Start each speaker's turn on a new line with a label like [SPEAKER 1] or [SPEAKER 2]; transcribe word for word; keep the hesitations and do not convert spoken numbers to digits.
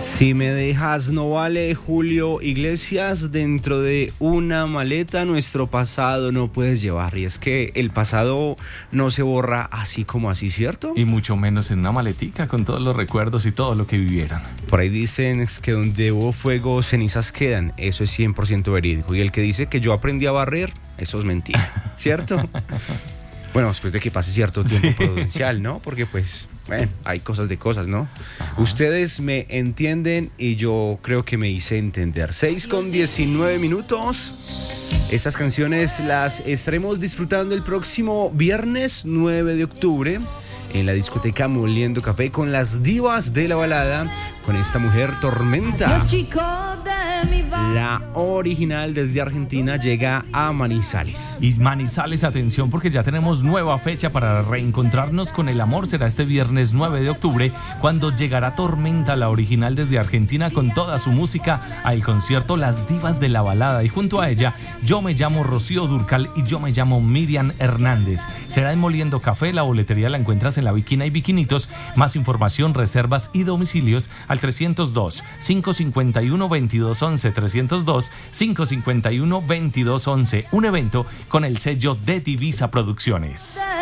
[SPEAKER 1] Si me dejas no vale, Julio Iglesias, dentro de una maleta nuestro pasado no puedes llevar. Y es que el pasado no se borra así como así, ¿cierto?
[SPEAKER 2] Y mucho menos en una maletica con todos los recuerdos y todo lo que vivieron.
[SPEAKER 1] Por ahí dicen es que donde hubo fuego, cenizas quedan. Eso es cien por ciento verídico. Y el que dice que yo aprendí a barrer, eso es mentira, ¿cierto? Bueno, después de que pase cierto tiempo sí. prudencial, ¿no? Porque pues, bueno, hay cosas de cosas, ¿no? Ajá. Ustedes me entienden y yo creo que me hice entender. seis con diecinueve minutos. Estas canciones las estaremos disfrutando el próximo viernes nueve de octubre en la discoteca Moliendo Café con las divas de la balada, con esta mujer Tormenta. La original desde Argentina llega a Manizales.
[SPEAKER 2] Y Manizales, atención, porque ya tenemos nueva fecha para reencontrarnos con el amor. Será este viernes nueve de octubre, cuando llegará Tormenta, la original desde Argentina, con toda su música al concierto Las Divas de la Balada. Y junto a ella, yo me llamo Rocío Dúrcal y yo me llamo Miriam Hernández. Será en Moliendo Café. La boletería la encuentras en La Bikina y Bikinitos. Más información, reservas y domicilios al trescientos dos, cinco cincuenta y uno, veintidós once, trescientos dos, cinco cincuenta y uno, veintidós once. Un evento con el sello de Divisa Producciones.